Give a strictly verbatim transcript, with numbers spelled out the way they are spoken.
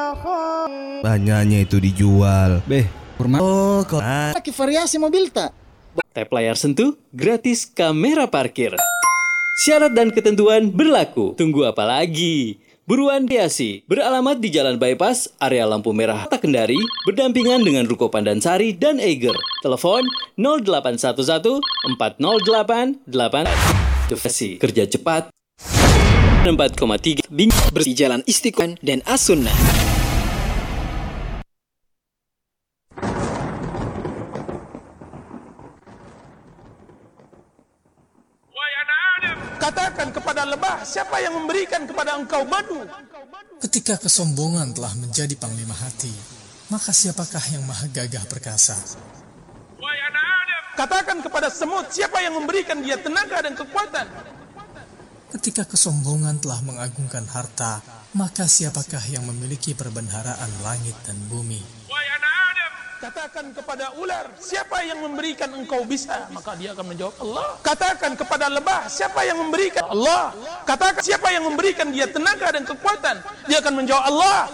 Banyaknya itu dijual. Beh, kurma. Oh, kok Pakai variasi mobil tak? Tap layar sentuh, gratis kamera parkir. Syarat dan ketentuan berlaku. Tunggu apa lagi? Buruan hiasi. Beralamat di Jalan Bypass, area lampu merah Kota Kendari, berdampingan dengan Ruko Pandansari dan Eiger. Telepon nol delapan satu satu empat nol delapan delapan. Versi kerja cepat. empat koma tiga bersih Jalan Istiqomah dan As-Sunnah. Katakan kepada lebah, siapa yang memberikan kepada engkau madu? Ketika kesombongan telah menjadi panglima hati, maka siapakah yang maha gagah perkasa? Katakan kepada semut, siapa yang memberikan dia tenaga dan kekuatan? Ketika kesombongan telah mengagungkan harta, maka siapakah yang memiliki perbendaharaan langit dan bumi? Katakan kepada ular, siapa yang memberikan engkau bisa? Maka dia akan menjawab Allah. Katakan kepada lebah, siapa yang memberikan? Allah. Katakan siapa yang memberikan dia tenaga dan kekuatan? Dia akan menjawab Allah.